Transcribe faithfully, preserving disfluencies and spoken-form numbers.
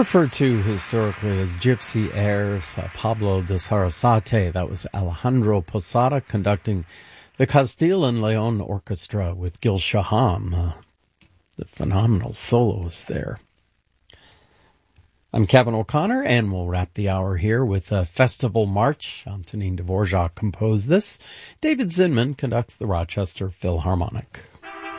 referred to historically as Gypsy Airs, uh, Pablo de Sarasate. That was Alejandro Posada conducting the Castile and Leon Orchestra with Gil Shaham, uh, the phenomenal soloist there. I'm Kevin O'Connor, and we'll wrap the hour here with a Festival March. Antonin Dvorak composed this. David Zinman conducts the Rochester Philharmonic.